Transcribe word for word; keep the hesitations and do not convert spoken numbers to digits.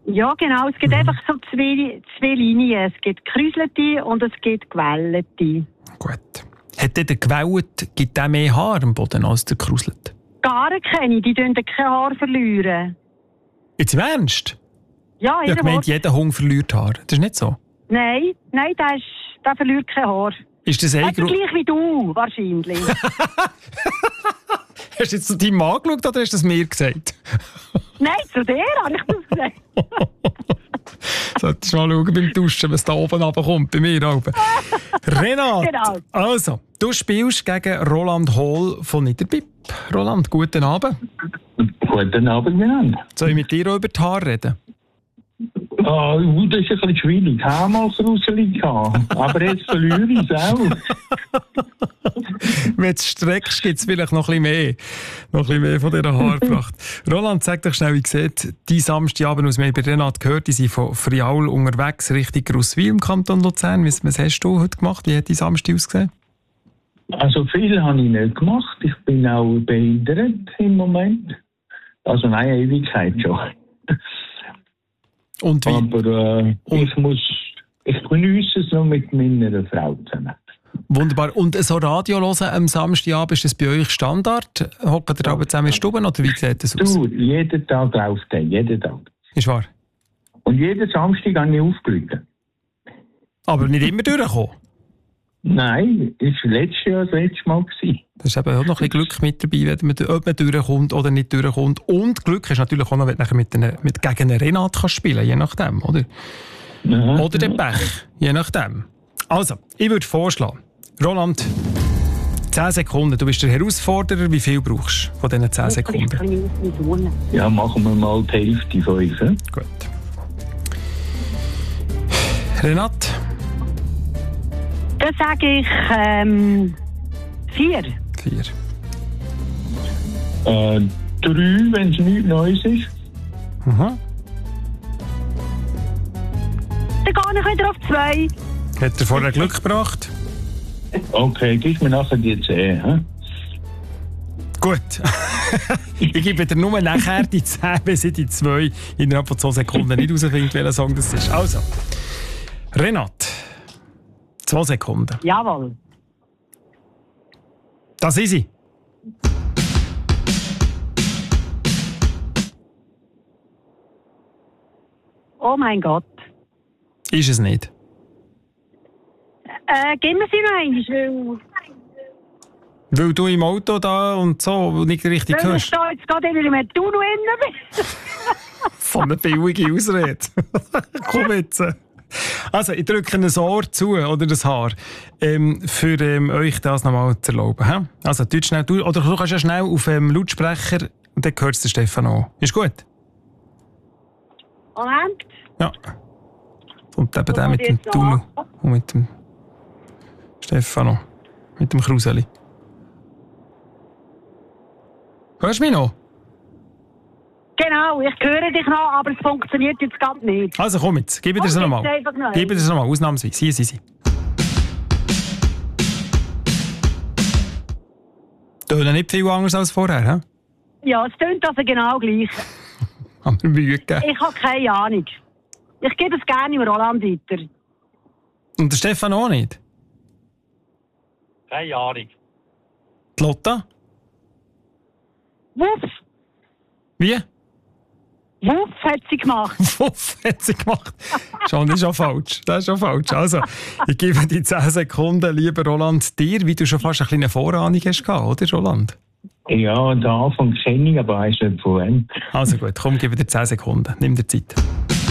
Ja, genau. Es gibt Mhm. einfach so zwei, zwei Linien. Es gibt gekräuselte und es gibt gewellte. Gut. Hat der gewellt, gibt der mehr Haar am Boden als der gekräuselt? Gar keine, die tun kein Haar verlieren. Jetzt im Ernst? Ja, Ich habe gemeint, jeder Hund verliert Haar. Das ist nicht so. Nein, nein, der, ist, der verliert kein Haar. Ist das ein Also Grund? gleich wie du, wahrscheinlich. Hast du jetzt zu deinem Mann geschaut oder hast du das mir gesagt? Nein, zu dir habe ich das gesagt. Solltest du mal schauen beim Duschen, was da oben runterkommt, bei mir oben. Renat, Genau. Also, du spielst gegen Roland Hall von Niederbipp. Roland, guten Abend. Guten Abend miteinander. Soll ich mit dir auch über die Haare reden? Ah, uh, das ist ein bisschen schwierig. Ich habe mal Kruseli gehabt, aber jetzt verliere ich es auch. Wenn du es streckst, gibt es vielleicht noch ein bisschen mehr. Noch ein bisschen mehr von dieser Haarpracht. Roland, sag doch schnell, wie sieht dein Samstagabend aus? Wir haben bei Renat gehört, die sind von Friaul unterwegs Richtung Grosswil im Kanton Luzern. Was, was hast du heute gemacht? Wie hat dein Samstag ausgesehen? Also viel habe ich nicht gemacht. Ich bin auch behindert im Moment. Also nein, eine Ewigkeit schon. Und wie? Aber äh, Und? ich muss, ich genieße es noch mit meiner Frau zusammen. Wunderbar. Und so Radio hören am Samstagabend, ist das bei euch Standard? Hocken ihr aber zusammen in Stuben oder wie sieht das aus? Du, jeden Tag läuft der, jeden Tag. Ist wahr. Und jeden Samstag habe ich aufgelegt. Aber nicht immer durchgekommen. Nein, das war letztes Jahr das letzte Mal. Gewesen. Da ist eben auch noch ein bisschen Glück mit dabei, wenn man, ob man durchkommt oder nicht durchkommt. Und Glück ist natürlich auch noch, wenn du nachher mit, einer, mit gegen einen Renat kannst spielen, je nachdem, oder? Ja. Oder den Pech, je nachdem. Also, ich würde vorschlagen, Roland, zehn Sekunden, du bist der Herausforderer, wie viel brauchst du von diesen zehn Sekunden? Ja, machen wir mal die Hälfte von uns. He? Gut. Renat? Dann sage ich ähm, vier. Vier. Äh, drei, wenn es nichts Neues ist. Aha. Dann gehe ich wieder auf zwei. Hat er vorher Glück gebracht? Okay, gib mir nachher die zehn. He? Gut. Ich gebe dir nur nachher die zehn, wenn sie die zwei innerhalb von zwei Sekunden nicht herausfindet, welcher Song das ist. Also, Renat, zwei Sekunden. Jawohl. Das ist sie. Oh mein Gott. Ist es nicht. Äh, gib mir sie noch einmal, weil... Weil du im Auto da und so nicht richtig Weil ich hörst. da jetzt gerade in einem Tunnel drin bin. So eine billige Ausrede. Komm jetzt. Also, ich drücke ein Ohr zu, oder das Haar, ähm, für ähm, euch das nochmal zu erlauben. He? Also, du schnell, du, oder du kannst ja schnell auf ähm, Lautsprecher und dann hört es der Stefan an. Ist gut? Moment. Ja. Und eben So, der mit dem jetzt Tunnel an. und mit dem Stefano, mit dem Kruseli. Hörst du mich noch? Genau, ich höre dich noch, aber es funktioniert jetzt ganz nicht. Also komm jetzt, gib dir das Komm, nochmal. jetzt einfach noch Gib dir das nochmal, ausnahmsweise. Hier sind sie. Tönen nicht viel anders als vorher, hä? Ja, es tönt also genau gleich. Haben wir Mühe gegeben. Ich habe keine Ahnung. Ich gebe es gerne im Roland weiter. Und der Stefan auch nicht? Keine Ahnung. Die Lotta? Wuff, Wie? Wuff hat sie gemacht. Wuff hat sie gemacht. Schon, das ist schon falsch. Das ist schon falsch. Also, ich gebe die zehn Sekunden, lieber Roland, dir, wie du schon fast eine kleine Vorahnung hast gehabt, oder Roland? Ja, den Anfang kenne ich, aber weiss nicht von wem. Also gut, komm, gebe dir zehn Sekunden. Nimm dir Zeit.